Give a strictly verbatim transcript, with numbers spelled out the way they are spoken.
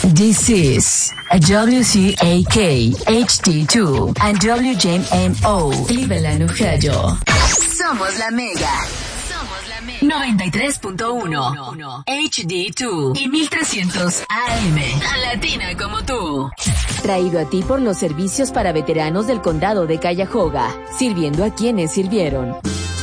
This is a W C A K H D two and W J M O Cleveland, Ohio. Somos la Mega. Somos la Mega. noventa y tres punto uno H D dos y mil trescientos A M. La latina como tú. Traído a ti por los servicios para veteranos del condado de Cuyahoga, sirviendo a quienes sirvieron.